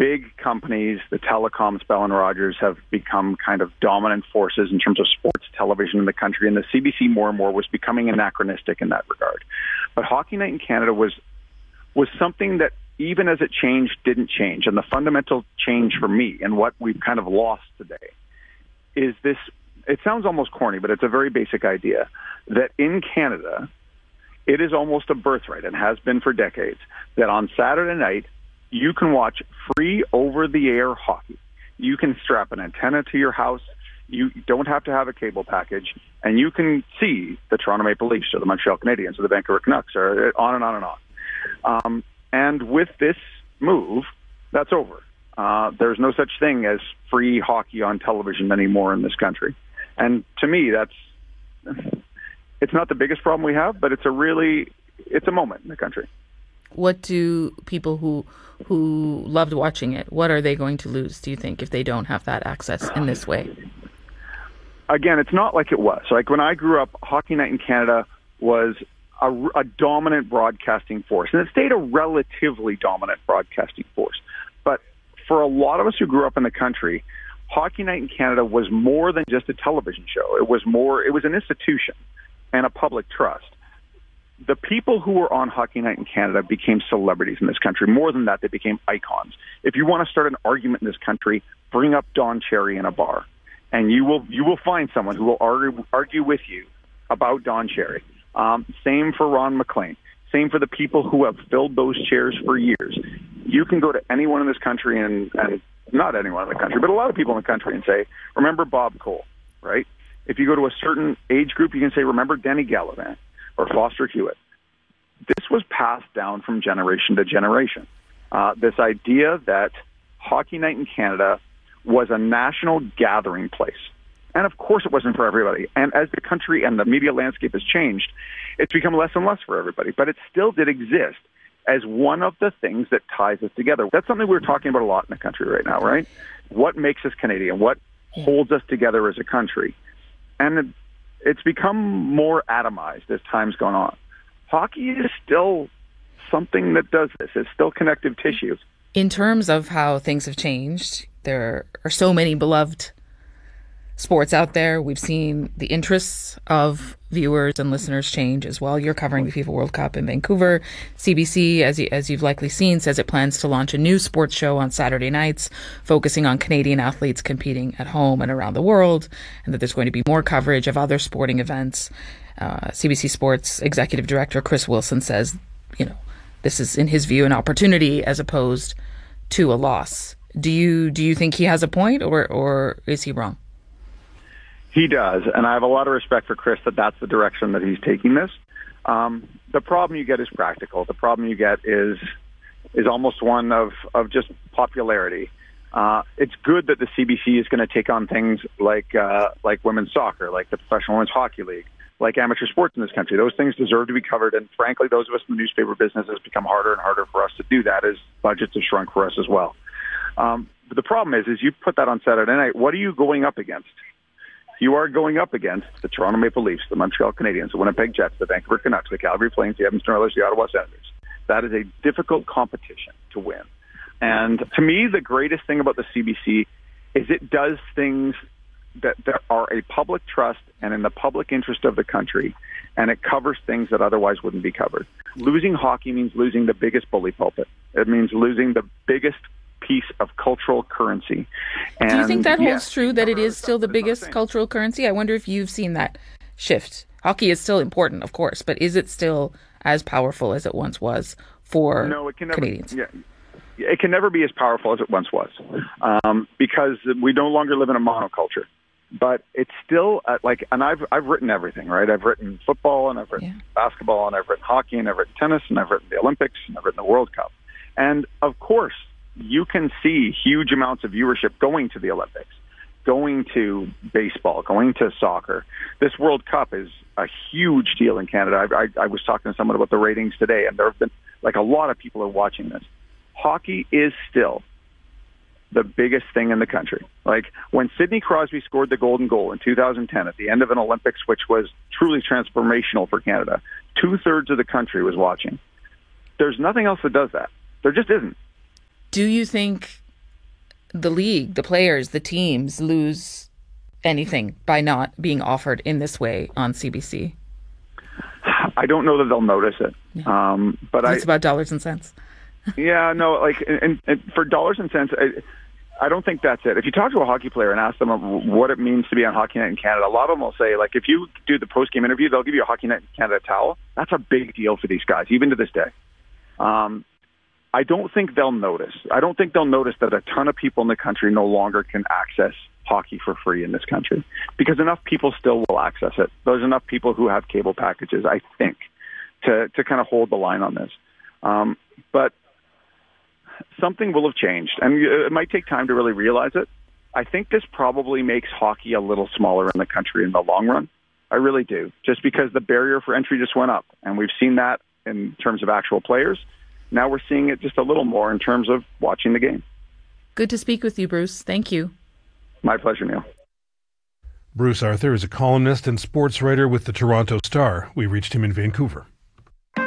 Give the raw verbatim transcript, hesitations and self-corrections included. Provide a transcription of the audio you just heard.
big companies, the telecoms, Bell and Rogers, have become kind of dominant forces in terms of sports television in the country, and the C B C more and more was becoming anachronistic in that regard. But Hockey Night in Canada was was something that, even as it changed, didn't change. And the fundamental change for me, and what we've kind of lost today, is this. It sounds almost corny, but it's a very basic idea, that in Canada, it is almost a birthright, and has been for decades, that on Saturday night, you can watch free over-the-air hockey. You can strap an antenna to your house. You don't have to have a cable package, and you can see the Toronto Maple Leafs or the Montreal Canadiens or the Vancouver Canucks, or on and on and on. Um, and with this move, that's over. Uh, there's no such thing as free hockey on television anymore in this country. And to me, that's, it's not the biggest problem we have, but it's a really, it's a moment in the country. What do people who who loved watching it, what are they going to lose, do you think, if they don't have that access in this way? Again, it's not like it was. Like when I grew up, Hockey Night in Canada was a, a dominant broadcasting force, and it stayed a relatively dominant broadcasting force. But for a lot of us who grew up in the country, Hockey Night in Canada was more than just a television show. It was more, it was an institution and a public trust. The people who were on Hockey Night in Canada became celebrities in this country. More than that, they became icons. If you want to start an argument in this country, bring up Don Cherry in a bar, and you will you will find someone who will argue, argue with you about Don Cherry. Um, same for Ron MacLean. Same for the people who have filled those chairs for years. You can go to anyone in this country, and, and not anyone in the country, but a lot of people in the country, and say, remember Bob Cole, right? If you go to a certain age group, you can say, remember Denny Gallivan or Foster Hewitt. This was passed down from generation to generation. Uh, this idea that Hockey Night in Canada was a national gathering place. And of course it wasn't for everybody. And as the country and the media landscape has changed, it's become less and less for everybody. But it still did exist as one of the things that ties us together. That's something we're talking about a lot in the country right now, right? What makes us Canadian? What holds us together as a country? And it's become more atomized as time's gone on. Hockey is still something that does this. It's still connective tissue. In terms of how things have changed, there are so many beloved sports out there. We've seen the interests of viewers and listeners change as well. You're covering the FIFA World Cup in Vancouver. C B C, as, you, as you've likely seen, says it plans to launch a new sports show on Saturday nights, focusing on Canadian athletes competing at home and around the world, and that there's going to be more coverage of other sporting events. Uh, C B C Sports Executive Director Chris Wilson says, you know, this is, in his view, an opportunity as opposed to a loss. Do you do you think he has a point, or or is he wrong? He does, and I have a lot of respect for Chris that that's the direction that he's taking this. Um, the problem you get is practical. The problem you get is is almost one of, of just popularity. Uh, it's good that the C B C is going to take on things like uh, like women's soccer, like the Professional Women's Hockey League, like amateur sports in this country. Those things deserve to be covered, and frankly, those of us in the newspaper business, has become harder and harder for us to do that as budgets have shrunk for us as well. Um, but the problem is, is you put that on Saturday night, what are you going up against? You are going up against the Toronto Maple Leafs, the Montreal Canadiens, the Winnipeg Jets, the Vancouver Canucks, the Calgary Flames, the Edmonton Oilers, the Ottawa Senators. That is a difficult competition to win. And to me, the greatest thing about the C B C is it does things that there are a public trust and in the public interest of the country, and it covers things that otherwise wouldn't be covered. Losing hockey means losing the biggest bully pulpit. It means losing the biggest piece of cultural currency. And do you think that holds yes, true, that it is still the biggest cultural currency? I wonder if you've seen that shift. Hockey is still important, of course, but is it still as powerful as it once was for no, it can never, Canadians? Yeah, it can never be as powerful as it once was, um, because we no longer live in a monoculture. But it's still uh, like, and I've I've written everything, right? I've written football, and I've written yeah. basketball, and I've written hockey, and I've written tennis, and I've written the Olympics, and I've written the World Cup. And of course, you can see huge amounts of viewership going to the Olympics, going to baseball, going to soccer. This World Cup is a huge deal in Canada. I, I, I was talking to someone about the ratings today, and there have been, like, a lot of people are watching this. Hockey is still the biggest thing in the country. Like, when Sidney Crosby scored the golden goal in two thousand ten at the end of an Olympics, which was truly transformational for Canada, two-thirds of the country was watching. There's nothing else that does that. There just isn't. Do you think the league, the players, the teams lose anything by not being offered in this way on C B C? I don't know that they'll notice it. Yeah. Um, but it's I, about dollars and cents. yeah, no, like, and, and for dollars and cents, I, I don't think that's it. If you talk to a hockey player and ask them what it means to be on Hockey Night in Canada, a lot of them will say, like, if you do the post-game interview, they'll give you a Hockey Night in Canada towel. That's a big deal for these guys, even to this day. Um, I don't think they'll notice. I don't think they'll notice that a ton of people in the country no longer can access hockey for free in this country, because enough people still will access it. There's enough people who have cable packages, I think, to, to kind of hold the line on this. Um, but something will have changed, and it might take time to really realize it. I think this probably makes hockey a little smaller in the country in the long run. I really do, just because the barrier for entry just went up, and we've seen that in terms of actual players. Now we're seeing it just a little more in terms of watching the game. Good to speak with you, Bruce. Thank you. My pleasure, Neil. Bruce Arthur is a columnist and sports writer with the Toronto Star. We reached him in Vancouver.